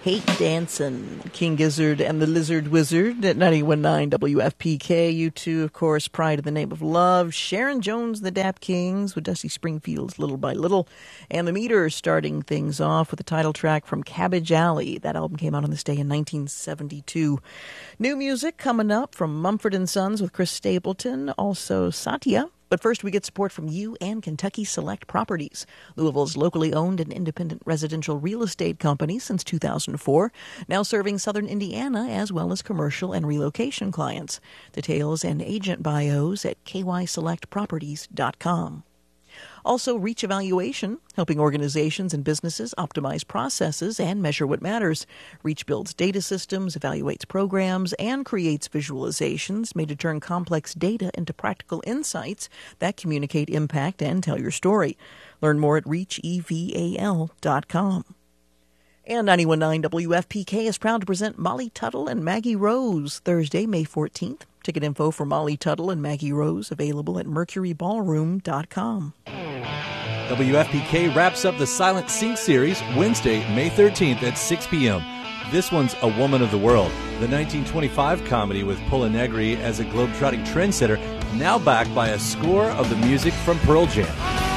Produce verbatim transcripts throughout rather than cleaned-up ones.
Hate Dancin', King Gizzard and the Lizard Wizard at ninety-one point nine W F P K. You two, of course, Pride in the Name of Love. Sharon Jones and the Dap Kings with Dusty Springfield's Little by Little. And the Meters starting things off with the title track from Cabbage Alley. That album came out on this day in nineteen seventy-two. New music coming up from Mumford and Sons with Chris Stapleton. Also Satya. But first, we get support from you and Kentucky Select Properties, Louisville's locally owned and independent residential real estate company since two thousand four, now serving southern Indiana as well as commercial and relocation clients. Details and agent bios at k y select properties dot com. Also, Reach Evaluation, helping organizations and businesses optimize processes and measure what matters. Reach builds data systems, evaluates programs, and creates visualizations made to turn complex data into practical insights that communicate impact and tell your story. Learn more at reach eval dot com. And ninety-one point nine W F P K is proud to present Molly Tuttle and Maggie Rose Thursday, May fourteenth. Ticket info for Molly Tuttle and Maggie Rose available at mercury ballroom dot com. W F P K wraps up the Silent Sync series Wednesday, May thirteenth at six p.m. This one's A Woman of the World, the nineteen twenty-five comedy with Paula Negri as a globetrotting trendsetter, now backed by a score of the music from Pearl Jam.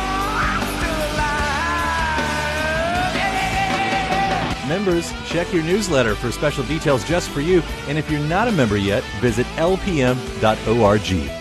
Members, check your newsletter for special details just for you, and if you're not a member yet, visit l p m dot org.